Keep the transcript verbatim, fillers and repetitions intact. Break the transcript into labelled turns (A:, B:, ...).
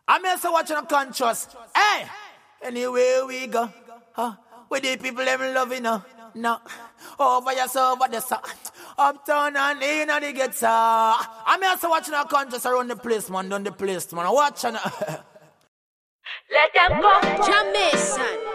A: I'm also watching a conscious. Hey, anywhere we go, huh? With the people them loving her. No, over yourself, over the side. Uptown and in and the gets uh I'm also watching a conscious around the place, man, down the place, man. Watching.
B: Let them go. Jamaican.